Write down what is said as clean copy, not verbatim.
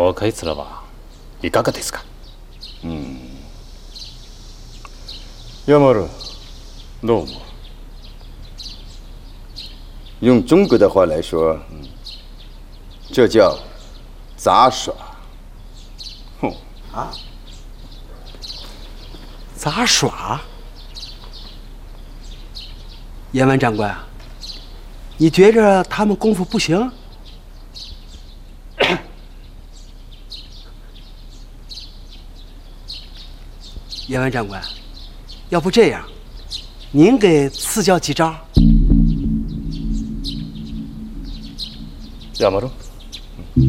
を書いてらはいかがですか？ 亚马尔，どうも。用中国的话来说，这叫杂耍。哼啊？杂耍？严文长官，你觉着他们功夫不行？严文长官，要不这样，您给赐教几招？ 亚马鲁。